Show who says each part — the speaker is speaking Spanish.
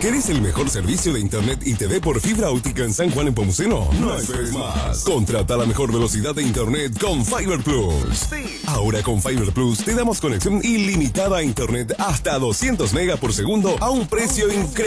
Speaker 1: ¿Querés el mejor servicio de internet y TV por fibra óptica en San Juan en Pomuceno? No esperes más. Contrata la mejor velocidad de internet con Fiber Plus. Sí. Ahora con Fiber Plus te damos conexión ilimitada a internet hasta 200 megas por segundo a un precio increíble.